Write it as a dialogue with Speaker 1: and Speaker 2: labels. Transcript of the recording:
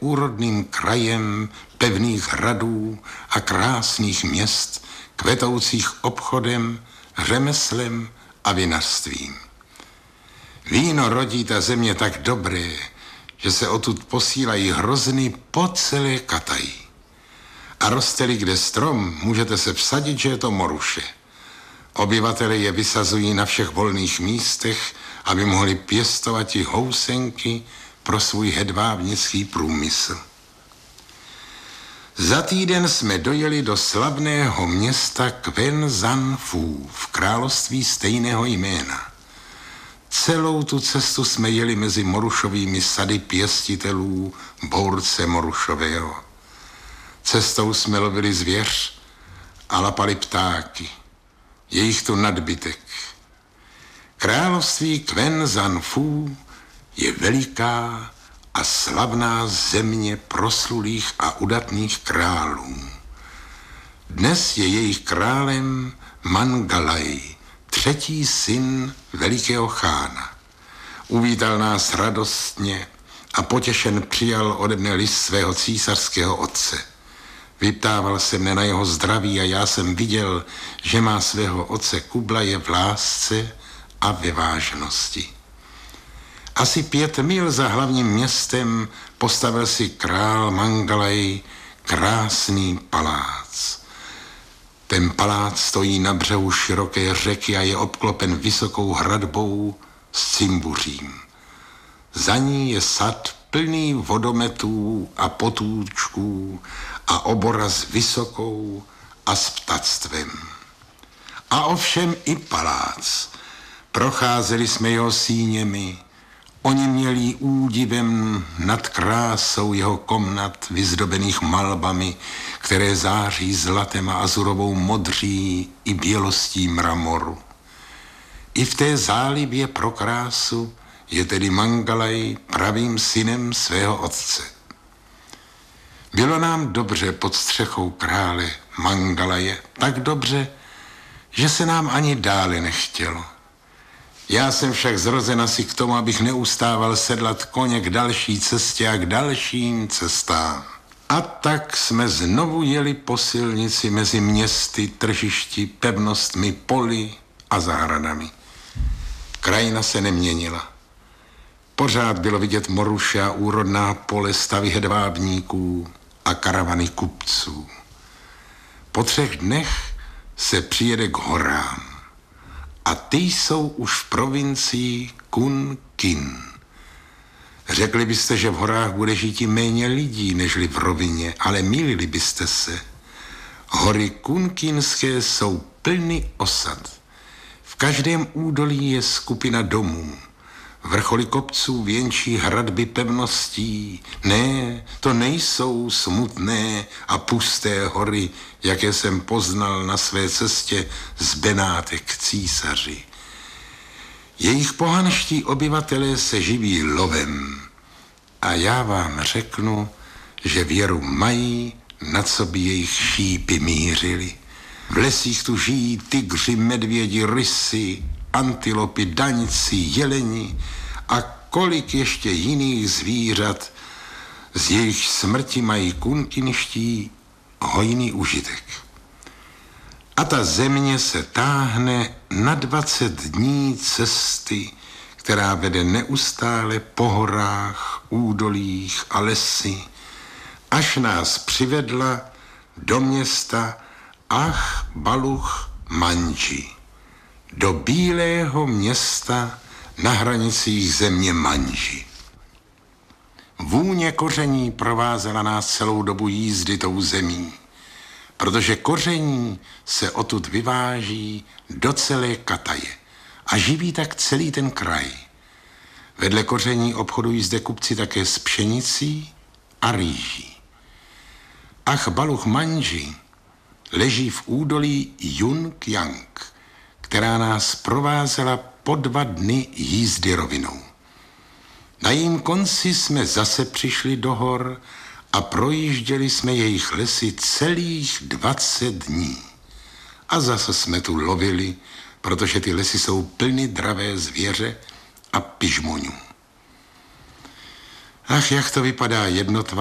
Speaker 1: úrodným krajem pevných hradů a krásných měst, kvetoucích obchodem, řemeslem a vinařstvím. Víno rodí ta země tak dobré, že se odtud posílají hrozny po celé Kataji. A roste-li kde strom, můžete se vsadit, že je to moruše. Obyvatelé je vysazují na všech volných místech, aby mohli pěstovat i housenky pro svůj hedvábnický průmysl. Za týden jsme dojeli do slavného města Kven Zan Phu v království stejného jména. Celou tu cestu jsme jeli mezi morušovými sady pěstitelů bource morušového. Cestou jsme lovili zvěř a lapali ptáky. Je jich tu nadbytek. Království Kven Zan Phu je veliká a slavná země proslulých a udatných králů. Dnes je jejich králem Mangalaj, třetí syn velikého chána. Uvítal nás radostně a potěšen přijal ode mne list svého císařského otce. Vyptával se mne na jeho zdraví a já jsem viděl, že má svého otce Kublaje v lásce a ve vážnosti. Asi 5 mil za hlavním městem postavil si král Mangalaj krásný palác. Ten palác stojí na břehu široké řeky a je obklopen vysokou hradbou s cimbuřím. Za ní je sad plný vodometů a potůčků a obora s vysokou a s ptactvem. A ovšem i palác. Procházeli jsme jeho síněmi, oni měli údivem nad krásou jeho komnat vyzdobených malbami, které září zlatem a azurovou modří i bělostí mramoru. I v té zálibě pro krásu je tedy Mangalaj pravým synem svého otce. Bylo nám dobře pod střechou krále Mangalaje, tak dobře, že se nám ani dále nechtělo. Já jsem však zrozen asi k tomu, abych neustával sedlat koně k další cestě a k dalším cestám. A tak jsme znovu jeli po silnici mezi městy, tržišti, pevnostmi, poli a zahradami. Krajina se neměnila. Pořád bylo vidět moruše a úrodná pole, stavy hedvábníků a karavany kupců. Po 3 dnech se přijede k horám. A ty jsou už v provincii Kun Kin. Řekli byste, že v horách bude žít i méně lidí, nežli v rovině, ale mýlili byste se. Hory kunkinské jsou plny osad. V každém údolí je skupina domů. Vrcholy kopců věnčí hradby pevností. Ne, to nejsou smutné a pusté hory, jaké jsem poznal na své cestě z Benátek k císaři. Jejich pohanští obyvatelé se živí lovem. A já vám řeknu, že věru mají, na co by jejich šípy mířili. V lesích tu žijí tygři, medvědi, rysy, antilopy, daňci, jeleni a kolik ještě jiných zvířat, z jejich smrti mají kunkinští hojný užitek. A ta země se táhne na 20 dní cesty, která vede neustále po horách, údolích a lesy, až nás přivedla do města Ach Baluch Mandži, do bílého města na hranicích země Mandži. Vůně koření provázela nás celou dobu jízdy tou zemí, protože koření se odtud vyváží do celé Kataje a živí tak celý ten kraj. Vedle koření obchodují zde kupci také s pšenicí a rýží. Ach Baluch Mandži leží v údolí Jung-Yang, která nás provázela po 2 dny jízdy rovinou. Na jejím konci jsme zase přišli do hor a projížděli jsme jejich lesy celých 20 dní. A zase jsme tu lovili, protože ty lesy jsou plny dravé zvěře a pižmoňů. Ach, jak to vypadá jednotvar